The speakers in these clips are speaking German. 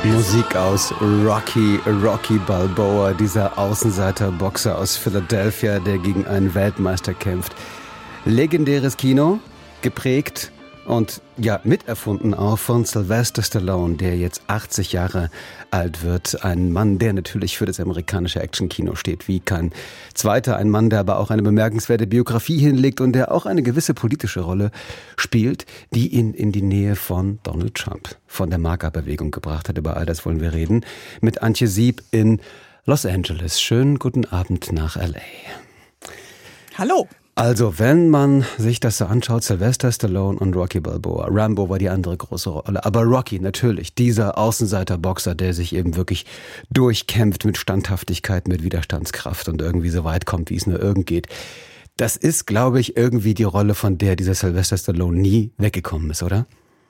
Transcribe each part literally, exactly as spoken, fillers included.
Musik aus Rocky, Rocky Balboa, dieser Außenseiter-Boxer aus Philadelphia, der gegen einen Weltmeister kämpft. Legendäres Kino, geprägt und ja miterfunden auch von Sylvester Stallone, der jetzt achtzig Jahre alt wird. Ein Mann, der natürlich für das amerikanische Actionkino steht wie kein zweiter. Ein Mann, der aber auch eine bemerkenswerte Biografie hinlegt und der auch eine gewisse politische Rolle spielt, die ihn in die Nähe von Donald Trump, von der MAGA-Bewegung gebracht hat. Über all das wollen wir reden mit Antje Sieb in Los Angeles. Schönen guten Abend nach L A. Hallo. Also, wenn man sich das so anschaut, Sylvester Stallone und Rocky Balboa. Rambo war die andere große Rolle. Aber Rocky natürlich, dieser Außenseiter-Boxer, der sich eben wirklich durchkämpft mit Standhaftigkeit, mit Widerstandskraft und irgendwie so weit kommt, wie es nur irgend geht. Das ist, glaube ich, irgendwie die Rolle, von der dieser Sylvester Stallone nie weggekommen ist, oder?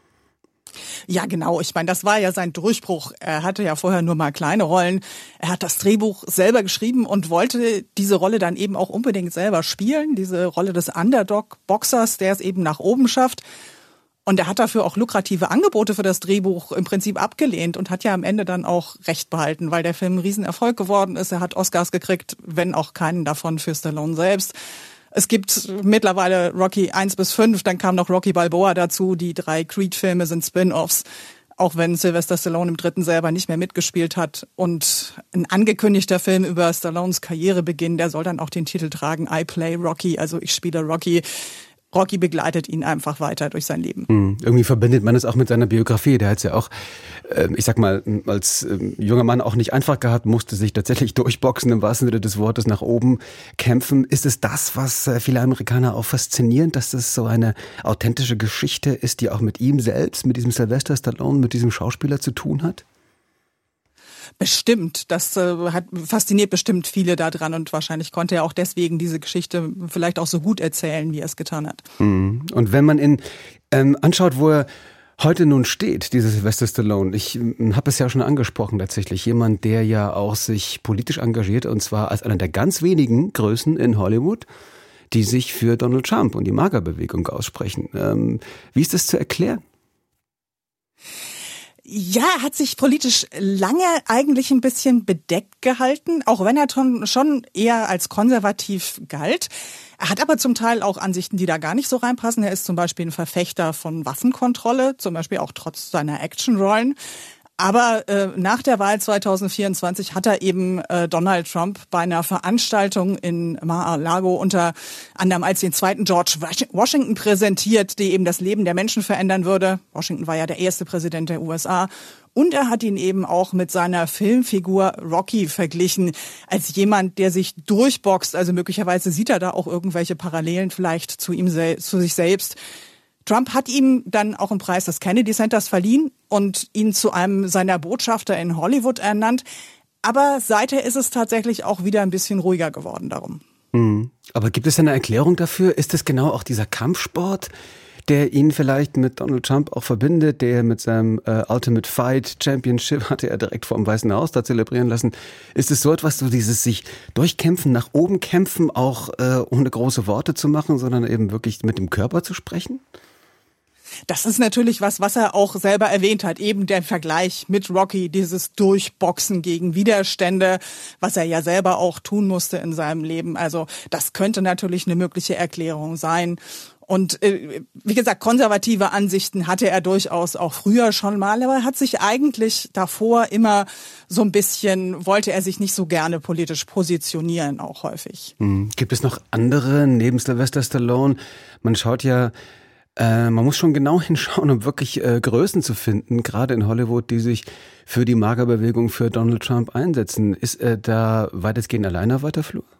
Ja, genau. Ich meine, das war ja sein Durchbruch. Er hatte ja vorher nur mal kleine Rollen. Er hat das Drehbuch selber geschrieben und wollte diese Rolle dann eben auch unbedingt selber spielen. Diese Rolle des Underdog-Boxers, der es eben nach oben schafft. Und er hat dafür auch lukrative Angebote für das Drehbuch im Prinzip abgelehnt und hat ja am Ende dann auch Recht behalten, weil der Film ein Riesenerfolg geworden ist. Er hat Oscars gekriegt, wenn auch keinen davon für Stallone selbst. Es gibt mittlerweile Rocky eins bis fünf, dann kam noch Rocky Balboa dazu. Die drei Creed-Filme sind Spin-Offs, auch wenn Sylvester Stallone im dritten selber nicht mehr mitgespielt hat. Und ein angekündigter Film über Stallones Karrierebeginn, der soll dann auch den Titel tragen, I Play Rocky, also ich spiele Rocky. Rocky begleitet ihn einfach weiter durch sein Leben. Mhm. Irgendwie verbindet man es auch mit seiner Biografie. Der hat es ja auch, äh, ich sag mal, als äh, junger Mann auch nicht einfach gehabt, musste sich tatsächlich durchboxen, im wahrsten Sinne des Wortes, nach oben kämpfen. Ist es das, was äh, viele Amerikaner auch fasziniert, dass das so eine authentische Geschichte ist, die auch mit ihm selbst, mit diesem Sylvester Stallone, mit diesem Schauspieler zu tun hat? Bestimmt, das äh, hat fasziniert bestimmt viele daran und wahrscheinlich konnte er auch deswegen diese Geschichte vielleicht auch so gut erzählen, wie er es getan hat. Mhm. Und wenn man ihn ähm, anschaut, wo er heute nun steht, dieser Sylvester Stallone, ich äh, habe es ja schon angesprochen tatsächlich, jemand, der ja auch sich politisch engagiert und zwar als einer der ganz wenigen Größen in Hollywood, die sich für Donald Trump und die MAGA-Bewegung aussprechen. Ähm, wie ist das zu erklären? Ja, er hat sich politisch lange eigentlich ein bisschen bedeckt gehalten, auch wenn er schon eher als konservativ galt. Er hat aber zum Teil auch Ansichten, die da gar nicht so reinpassen. Er ist zum Beispiel ein Verfechter von Waffenkontrolle, zum Beispiel auch trotz seiner Actionrollen. Aber äh, nach der Wahl zwanzig vierundzwanzig hat er eben äh, Donald Trump bei einer Veranstaltung in Mar-a-Lago unter anderem als den zweiten George Washington präsentiert, der eben das Leben der Menschen verändern würde. Washington war ja der erste Präsident der U S A. Und er hat ihn eben auch mit seiner Filmfigur Rocky verglichen, als jemand, der sich durchboxt. Also möglicherweise sieht er da auch irgendwelche Parallelen vielleicht zu ihm, zu sich selbst. Trump hat ihm dann auch einen Preis des Kennedy Centers verliehen und ihn zu einem seiner Botschafter in Hollywood ernannt. Aber seither ist es tatsächlich auch wieder ein bisschen ruhiger geworden darum. Mhm. Aber gibt es eine Erklärung dafür? Ist es genau auch dieser Kampfsport, der ihn vielleicht mit Donald Trump auch verbindet, der mit seinem äh, Ultimate Fight Championship hatte er direkt vor dem Weißen Haus da zelebrieren lassen? Ist es so etwas, so dieses sich durchkämpfen, nach oben kämpfen, auch äh, ohne große Worte zu machen, sondern eben wirklich mit dem Körper zu sprechen? Das ist natürlich was, was er auch selber erwähnt hat, eben der Vergleich mit Rocky, dieses Durchboxen gegen Widerstände, was er ja selber auch tun musste in seinem Leben. Also das könnte natürlich eine mögliche Erklärung sein. Und äh, wie gesagt, konservative Ansichten hatte er durchaus auch früher schon mal, aber er hat sich eigentlich davor immer so ein bisschen, wollte er sich nicht so gerne politisch positionieren, auch häufig. Hm. Gibt es noch andere neben Sylvester Stallone? Man schaut ja, Äh, man muss schon genau hinschauen, um wirklich äh, Größen zu finden, gerade in Hollywood, die sich für die MAGA-Bewegung, für Donald Trump einsetzen. Ist er da weitestgehend alleine auf weiter Flur?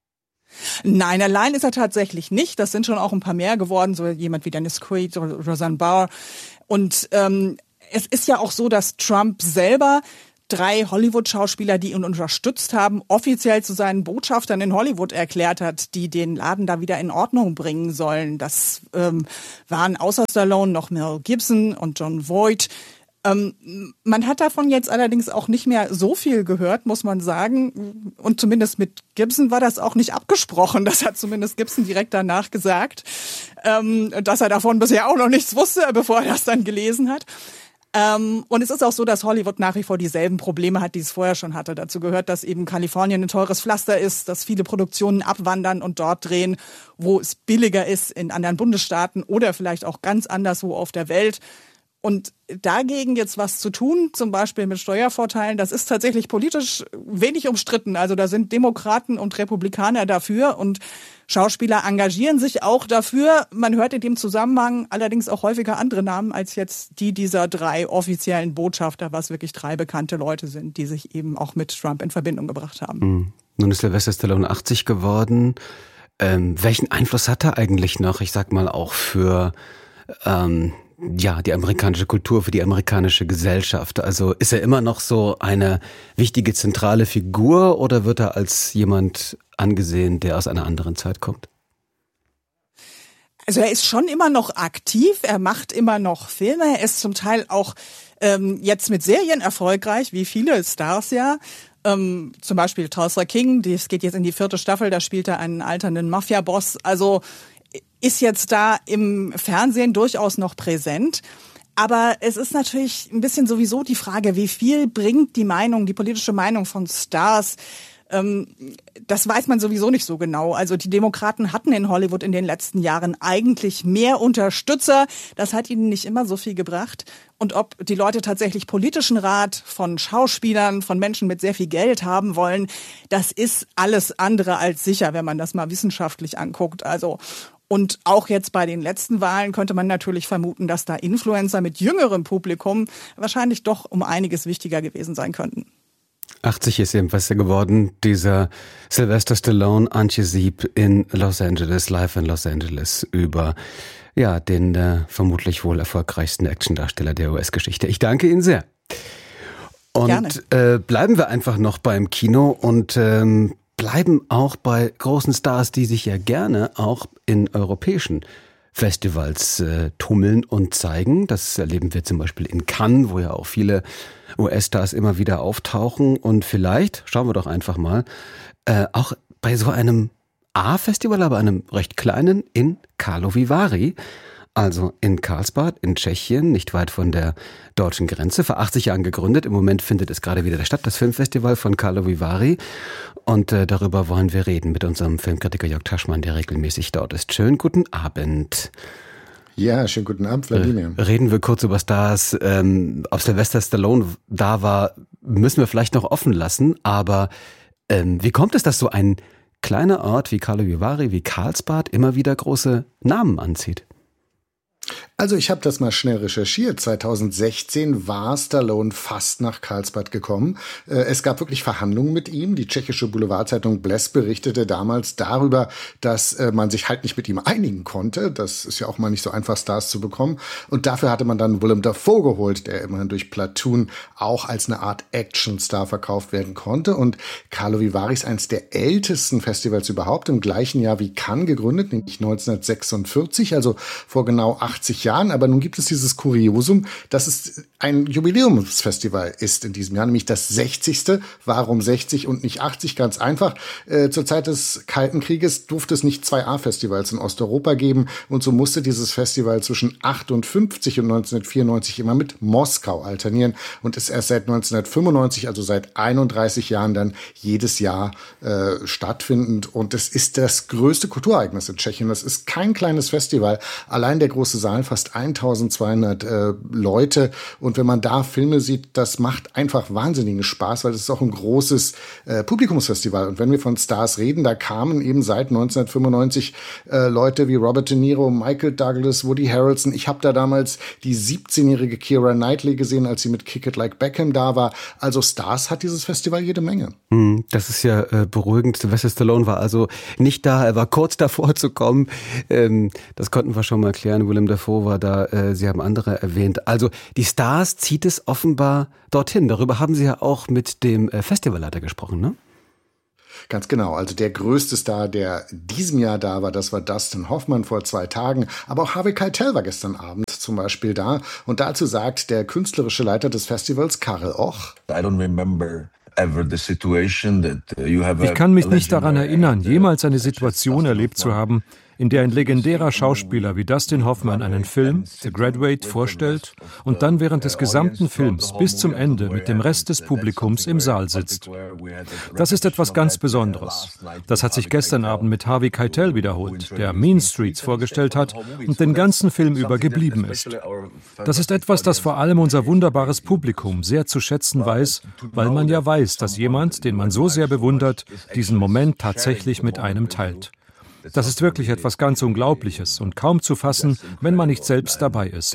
Nein, allein ist er tatsächlich nicht. Das sind schon auch ein paar mehr geworden, so jemand wie Dennis Quaid oder Roseanne Barr. Und ähm, es ist ja auch so, dass Trump selber drei Hollywood-Schauspieler, die ihn unterstützt haben, offiziell zu seinen Botschaftern in Hollywood erklärt hat, die den Laden da wieder in Ordnung bringen sollen. Das ähm, waren außer Stallone noch Mel Gibson und Jon Voight. Ähm, man hat davon jetzt allerdings auch nicht mehr so viel gehört, muss man sagen. Und zumindest mit Gibson war das auch nicht abgesprochen. Das hat zumindest Gibson direkt danach gesagt, ähm, dass er davon bisher auch noch nichts wusste, bevor er das dann gelesen hat. Ähm, und es ist auch so, dass Hollywood nach wie vor dieselben Probleme hat, die es vorher schon hatte. Dazu gehört, dass eben Kalifornien ein teures Pflaster ist, dass viele Produktionen abwandern und dort drehen, wo es billiger ist in anderen Bundesstaaten oder vielleicht auch ganz anderswo auf der Welt. Und dagegen jetzt was zu tun, zum Beispiel mit Steuervorteilen, das ist tatsächlich politisch wenig umstritten. Also da sind Demokraten und Republikaner dafür und Schauspieler engagieren sich auch dafür. Man hört in dem Zusammenhang allerdings auch häufiger andere Namen als jetzt die dieser drei offiziellen Botschafter, was wirklich drei bekannte Leute sind, die sich eben auch mit Trump in Verbindung gebracht haben. Mhm. Nun ist Sylvester Stallone achtzig geworden. Ähm, welchen Einfluss hat er eigentlich noch, ich sag mal auch für ähm, ja, die amerikanische Kultur, für die amerikanische Gesellschaft? Also ist er immer noch so eine wichtige zentrale Figur oder wird er als jemand angesehen, der aus einer anderen Zeit kommt? Also er ist schon immer noch aktiv, er macht immer noch Filme, er ist zum Teil auch ähm, jetzt mit Serien erfolgreich, wie viele Stars ja. Ähm, zum Beispiel Tulsa King, das geht jetzt in die vierte Staffel, da spielt er einen alternden Mafia-Boss. Also ist jetzt da im Fernsehen durchaus noch präsent. Aber es ist natürlich ein bisschen sowieso die Frage, wie viel bringt die Meinung, die politische Meinung von Stars? Ähm, das weiß man sowieso nicht so genau. Also die Demokraten hatten in Hollywood in den letzten Jahren eigentlich mehr Unterstützer. Das hat ihnen nicht immer so viel gebracht. Und ob die Leute tatsächlich politischen Rat von Schauspielern, von Menschen mit sehr viel Geld haben wollen, das ist alles andere als sicher, wenn man das mal wissenschaftlich anguckt. Also und auch jetzt bei den letzten Wahlen könnte man natürlich vermuten, dass da Influencer mit jüngerem Publikum wahrscheinlich doch um einiges wichtiger gewesen sein könnten. achtzig ist ebenfalls geworden, dieser Sylvester Stallone, Antje Sieb in Los Angeles, live in Los Angeles über ja den äh, vermutlich wohl erfolgreichsten Actiondarsteller der U S-Geschichte. Ich danke Ihnen sehr. Und äh, bleiben wir einfach noch beim Kino und ähm, bleiben auch bei großen Stars, die sich ja gerne auch in europäischen Festivals äh, tummeln und zeigen. Das erleben wir zum Beispiel in Cannes, wo ja auch viele U S-Stars immer wieder auftauchen. Und vielleicht, schauen wir doch einfach mal, äh, auch bei so einem A-Festival, aber einem recht kleinen, in Karlovy Vary, also in Karlsbad in Tschechien, nicht weit von der deutschen Grenze, vor achtzig Jahren gegründet. Im Moment findet es gerade wieder statt, das Filmfestival von Karlovy Vary. Und äh, darüber wollen wir reden mit unserem Filmkritiker Jörg Taschmann, der regelmäßig dort ist. Schönen guten Abend. Ja, schönen guten Abend, Wladimir. Äh, reden wir kurz über Stars. Ähm, ob Sylvester Stallone da war, müssen wir vielleicht noch offen lassen. Aber ähm, wie kommt es, dass so ein kleiner Ort wie Karlovy Vary, wie Karlsbad, immer wieder große Namen anzieht? Also ich habe das mal schnell recherchiert. zweitausendsechzehn war Stallone fast nach Karlsbad gekommen. Es gab wirklich Verhandlungen mit ihm. Die tschechische Boulevardzeitung Blesk berichtete damals darüber, dass man sich halt nicht mit ihm einigen konnte. Das ist ja auch mal nicht so einfach, Stars zu bekommen. Und dafür hatte man dann Willem Dafoe geholt, der immerhin durch Platoon auch als eine Art Actionstar verkauft werden konnte. Und Karlovy Vary ist eines der ältesten Festivals überhaupt, im gleichen Jahr wie Cannes gegründet, nämlich neunzehnhundertsechsundvierzig, also vor genau achtzig Jahren. Aber nun gibt es dieses Kuriosum, dass es ein Jubiläumsfestival ist in diesem Jahr, nämlich das sechzigste. Warum sechzig und nicht achtzig? Ganz einfach. Äh, zur Zeit des Kalten Krieges durfte es nicht zwei A-Festivals in Osteuropa geben. Und so musste dieses Festival zwischen achtundfünfzig und neunzehnhundertvierundneunzig immer mit Moskau alternieren und ist erst seit neunzehnhundertfünfundneunzig, also seit einunddreißig Jahren, dann jedes Jahr äh, stattfindend. Und es ist das größte Kulturereignis in Tschechien. Das ist kein kleines Festival. Allein der große Saal fast eintausendzweihundert äh, Leute. Und wenn man da Filme sieht, das macht einfach wahnsinnigen Spaß, weil es ist auch ein großes äh, Publikumsfestival. Und wenn wir von Stars reden, da kamen eben seit neunzehnhundertfünfundneunzig äh, Leute wie Robert De Niro, Michael Douglas, Woody Harrelson. Ich habe da damals die siebzehnjährige Keira Knightley gesehen, als sie mit Kick It Like Beckham da war. Also Stars hat dieses Festival jede Menge. Hm, das ist ja äh, beruhigend. Sylvester Stallone war also nicht da, er war kurz davor zu kommen. Ähm, das konnten wir schon mal klären. Willem Dafoe war da, äh, Sie haben andere erwähnt. Also die Stars zieht es offenbar dorthin. Darüber haben Sie ja auch mit dem äh, Festivalleiter gesprochen, ne? Ganz genau. Also der größte Star, der diesem Jahr da war, das war Dustin Hoffman vor zwei Tagen. Aber auch Harvey Keitel war gestern Abend zum Beispiel da. Und dazu sagt der künstlerische Leiter des Festivals, Karel Och: I don't remember. Ich kann mich nicht daran erinnern, jemals eine Situation erlebt zu haben, in der ein legendärer Schauspieler wie Dustin Hoffman einen Film, The Graduate, vorstellt und dann während des gesamten Films bis zum Ende mit dem Rest des Publikums im Saal sitzt. Das ist etwas ganz Besonderes. Das hat sich gestern Abend mit Harvey Keitel wiederholt, der Mean Streets vorgestellt hat und den ganzen Film über geblieben ist. Das ist etwas, das vor allem unser wunderbares Publikum sehr zu schätzen weiß, weil man ja weiß, dass jemand, den man so sehr bewundert, diesen Moment tatsächlich mit einem teilt. Das ist wirklich etwas ganz Unglaubliches und kaum zu fassen, wenn man nicht selbst dabei ist.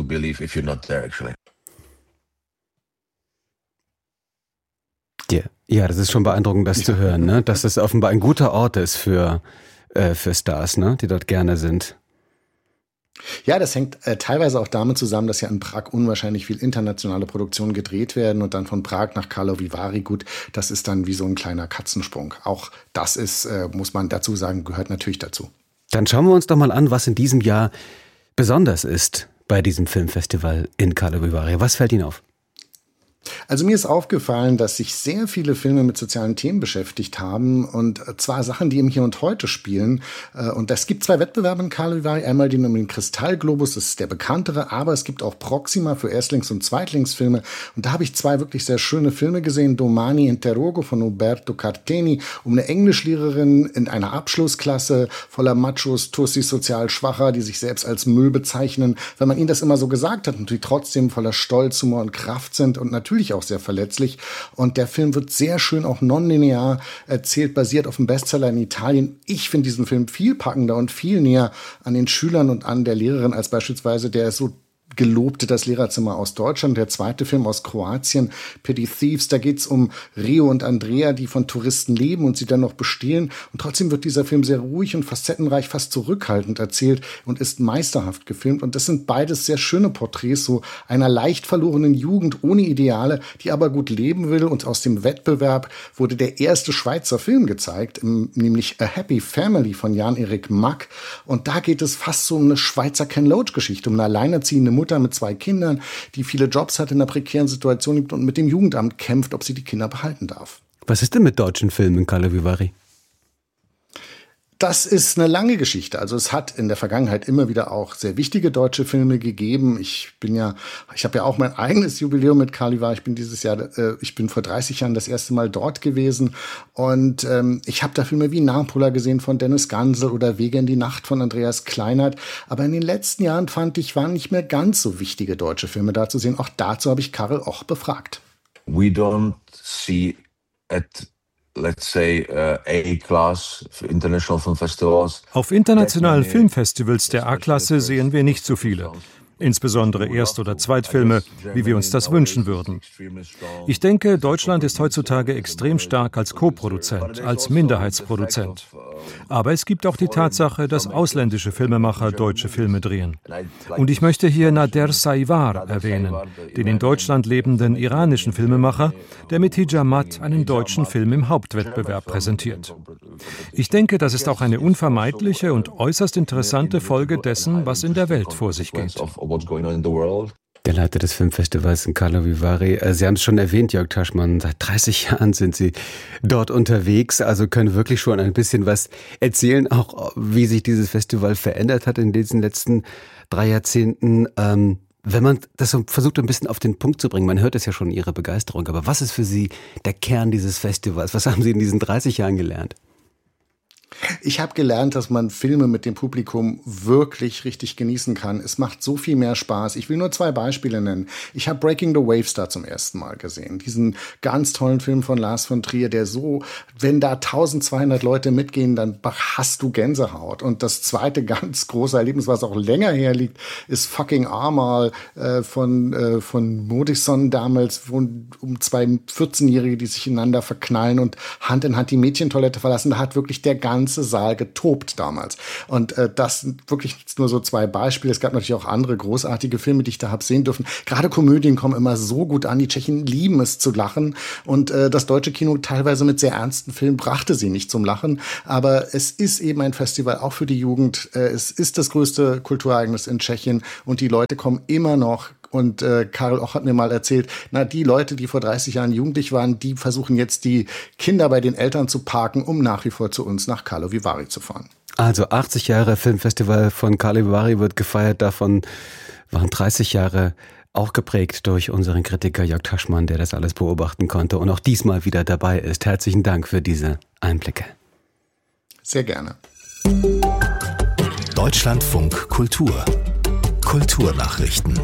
Yeah. Ja, das ist schon beeindruckend, das zu hören, ne? Dass es offenbar ein guter Ort ist für, äh, für Stars, ne? Die dort gerne sind. Ja, das hängt äh, teilweise auch damit zusammen, dass ja in Prag unwahrscheinlich viel internationale Produktionen gedreht werden und dann von Prag nach Karlovy Vary, gut, das ist dann wie so ein kleiner Katzensprung. Auch das ist, äh, muss man dazu sagen, gehört natürlich dazu. Dann schauen wir uns doch mal an, was in diesem Jahr besonders ist bei diesem Filmfestival in Karlovy Vary. Was fällt Ihnen auf? Also mir ist aufgefallen, dass sich sehr viele Filme mit sozialen Themen beschäftigt haben und zwar Sachen, die im Hier und Heute spielen. Und es gibt zwei Wettbewerbe in Karlovy Vary. Einmal den um den Kristallglobus, das ist der bekanntere, aber es gibt auch Proxima für Erstlings- und Zweitlingsfilme. Und da habe ich zwei wirklich sehr schöne Filme gesehen. Domani Interrogo von Umberto Carteni um eine Englischlehrerin in einer Abschlussklasse voller Machos, Tussis, sozial Schwacher, die sich selbst als Müll bezeichnen. Wenn man ihnen das immer so gesagt hat und die trotzdem voller Stolz, Humor und Kraft sind und natürlich Natürlich auch sehr verletzlich. Und der Film wird sehr schön auch nonlinear erzählt, basiert auf einem Bestseller in Italien. Ich finde diesen Film viel packender und viel näher an den Schülern und an der Lehrerin als beispielsweise der so gelobte Das Lehrerzimmer aus Deutschland. Der zweite Film aus Kroatien, Petty Thieves, da geht's um Rio und Andrea, die von Touristen leben und sie dann noch bestehlen. Und trotzdem wird dieser Film sehr ruhig und facettenreich, fast zurückhaltend erzählt und ist meisterhaft gefilmt. Und das sind beides sehr schöne Porträts so einer leicht verlorenen Jugend ohne Ideale, die aber gut leben will. Und aus dem Wettbewerb wurde der erste Schweizer Film gezeigt, nämlich A Happy Family von Jan-Erik Mack. Und da geht es fast so um eine Schweizer Ken Loach-Geschichte, um eine alleinerziehende Mutter mit zwei Kindern, die viele Jobs hat, in einer prekären Situation lebt und mit dem Jugendamt kämpft, ob sie die Kinder behalten darf. Was ist denn mit deutschen Filmen in Karlovy Vary? Das ist eine lange Geschichte. Also es hat in der Vergangenheit immer wieder auch sehr wichtige deutsche Filme gegeben. Ich bin ja, ich habe ja auch mein eigenes Jubiläum mit Karlovy Vary. Ich bin dieses Jahr, äh, ich bin vor dreißig Jahren das erste Mal dort gewesen und ähm, ich habe da Filme wie Napola gesehen von Dennis Gansel oder Wege in die Nacht von Andreas Kleinert. Aber in den letzten Jahren fand ich, waren nicht mehr ganz so wichtige deutsche Filme da zu sehen. Auch dazu habe ich Karel Och befragt. We don't see at Let's say, uh, A-Class international film festivals. Auf internationalen Filmfestivals der A-Klasse sehen wir nicht so viele. Insbesondere Erst- oder Zweitfilme, wie wir uns das wünschen würden. Ich denke, Deutschland ist heutzutage extrem stark als Co-Produzent, als Minderheitsproduzent. Aber es gibt auch die Tatsache, dass ausländische Filmemacher deutsche Filme drehen. Und ich möchte hier Nader Saivar erwähnen, den in Deutschland lebenden iranischen Filmemacher, der mit Hijamat einen deutschen Film im Hauptwettbewerb präsentiert. Ich denke, das ist auch eine unvermeidliche und äußerst interessante Folge dessen, was in der Welt vor sich geht. Der Leiter des Filmfestivals in Karlovy Vary. Sie haben es schon erwähnt, Jörg Taschmann, seit dreißig Jahren sind Sie dort unterwegs, also können wirklich schon ein bisschen was erzählen, auch wie sich dieses Festival verändert hat in diesen letzten drei Jahrzehnten. Ähm, wenn man das so versucht, ein bisschen auf den Punkt zu bringen, man hört es ja schon, Ihre Begeisterung, aber was ist für Sie der Kern dieses Festivals? Was haben Sie in diesen dreißig Jahren gelernt? Ich habe gelernt, dass man Filme mit dem Publikum wirklich richtig genießen kann. Es macht so viel mehr Spaß. Ich will nur zwei Beispiele nennen. Ich habe Breaking the Waves da zum ersten Mal gesehen. Diesen ganz tollen Film von Lars von Trier, der so, wenn da zwölfhundert Leute mitgehen, dann hast du Gänsehaut. Und das zweite ganz große Erlebnis, was auch länger herliegt, ist Fucking Amal äh, von, äh, von Modison damals, wo, um zwei vierzehnjährige, die sich ineinander verknallen und Hand in Hand die Mädchentoilette verlassen. Da hat wirklich der ganze Saal getobt damals. Und äh, das sind wirklich nur so zwei Beispiele. Es gab natürlich auch andere großartige Filme, die ich da habe sehen dürfen. Gerade Komödien kommen immer so gut an. Die Tschechen lieben es zu lachen. Und äh, das deutsche Kino teilweise mit sehr ernsten Filmen brachte sie nicht zum Lachen. Aber es ist eben ein Festival auch für die Jugend. Äh, es ist das größte Kulturereignis in Tschechien. Und die Leute kommen immer noch. Und äh, Karel Och hat mir mal erzählt, na, die Leute, die vor dreißig Jahren jugendlich waren, die versuchen jetzt die Kinder bei den Eltern zu parken, um nach wie vor zu uns nach Karlovy Vary zu fahren. Also achtzig Jahre Filmfestival von Karlovy wird gefeiert, davon waren dreißig Jahre auch geprägt durch unseren Kritiker Jörg Taschmann, der das alles beobachten konnte und auch diesmal wieder dabei ist. Herzlichen Dank für diese Einblicke. Sehr gerne. Deutschlandfunk Kultur. Kulturnachrichten.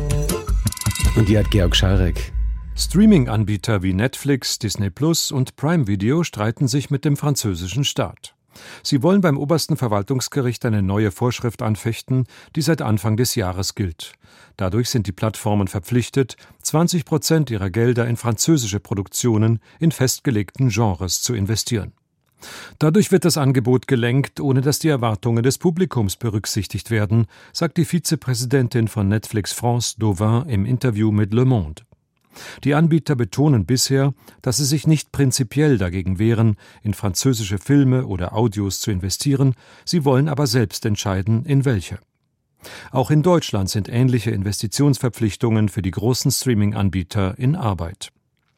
Und die hat Georg Scharek. Streaming-Anbieter wie Netflix, Disney Plus und Prime Video streiten sich mit dem französischen Staat. Sie wollen beim obersten Verwaltungsgericht eine neue Vorschrift anfechten, die seit Anfang des Jahres gilt. Dadurch sind die Plattformen verpflichtet, zwanzig Prozent ihrer Gelder in französische Produktionen in festgelegten Genres zu investieren. Dadurch wird das Angebot gelenkt, ohne dass die Erwartungen des Publikums berücksichtigt werden, sagt die Vizepräsidentin von Netflix France, Dauvin, im Interview mit Le Monde. Die Anbieter betonen bisher, dass sie sich nicht prinzipiell dagegen wehren, in französische Filme oder Audios zu investieren, sie wollen aber selbst entscheiden, in welche. Auch in Deutschland sind ähnliche Investitionsverpflichtungen für die großen Streaming-Anbieter in Arbeit.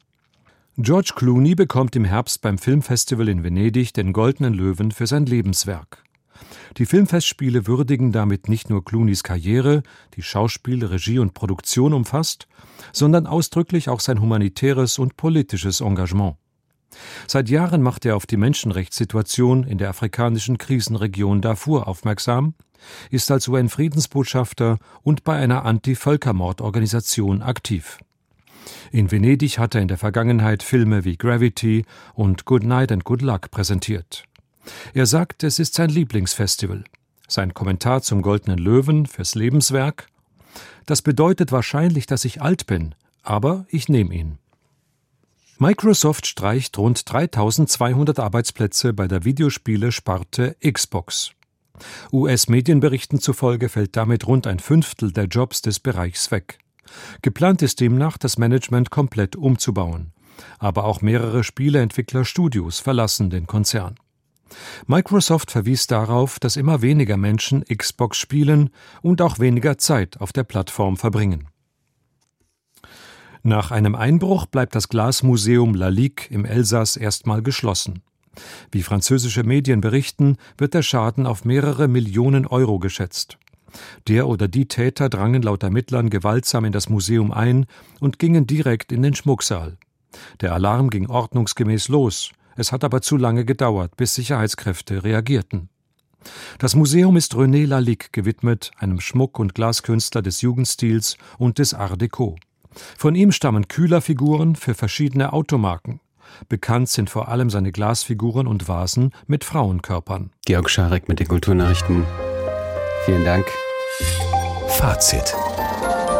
George Clooney bekommt im Herbst beim Filmfestival in Venedig den Goldenen Löwen für sein Lebenswerk. Die Filmfestspiele würdigen damit nicht nur Clooneys Karriere, die Schauspiel, Regie und Produktion umfasst, sondern ausdrücklich auch sein humanitäres und politisches Engagement. Seit Jahren macht er auf die Menschenrechtssituation in der afrikanischen Krisenregion Darfur aufmerksam, ist als U N-Friedensbotschafter und bei einer Anti-Völkermord-Organisation aktiv. In Venedig hat er in der Vergangenheit Filme wie Gravity und Good Night and Good Luck präsentiert. Er sagt, es ist sein Lieblingsfestival. Sein Kommentar zum Goldenen Löwen fürs Lebenswerk: Das bedeutet wahrscheinlich, dass ich alt bin, aber ich nehme ihn. Microsoft streicht rund dreitausendzweihundert Arbeitsplätze bei der Videospiele-Sparte Xbox. U S-Medienberichten zufolge fällt damit rund ein Fünftel der Jobs des Bereichs weg. Geplant ist demnach, das Management komplett umzubauen. Aber auch mehrere Spieleentwicklerstudios verlassen den Konzern. Microsoft verwies darauf, dass immer weniger Menschen Xbox spielen und auch weniger Zeit auf der Plattform verbringen. Nach einem Einbruch bleibt das Glasmuseum Lalique im Elsass erstmal geschlossen. Wie französische Medien berichten, wird der Schaden auf mehrere Millionen Euro geschätzt. Der oder die Täter drangen laut Ermittlern gewaltsam in das Museum ein und gingen direkt in den Schmucksaal. Der Alarm ging ordnungsgemäß los. Es hat aber zu lange gedauert, bis Sicherheitskräfte reagierten. Das Museum ist René Lalique gewidmet, einem Schmuck- und Glaskünstler des Jugendstils und des Art Deco. Von ihm stammen Kühlerfiguren für verschiedene Automarken. Bekannt sind vor allem seine Glasfiguren und Vasen mit Frauenkörpern. Georg Scharek mit den Kulturnachrichten. Vielen Dank. Fazit.